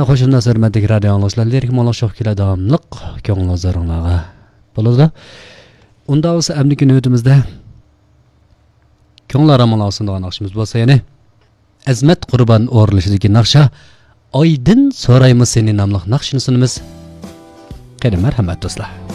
Xo'shimdan hurmatli radio anglovchilar, lirik mo'laq shoh keladimliq ko'ngilingizga bo'ladi. Unda bo'lsa amniki navbatimizda ko'nglar amalosini degan naqshimiz bo'lsa, ya'ni Azmat Qurbon o'rlashidagi naqsha Oydin so'raymiz seni nomli naqshini sunamiz. Qani marhamat do'stlar.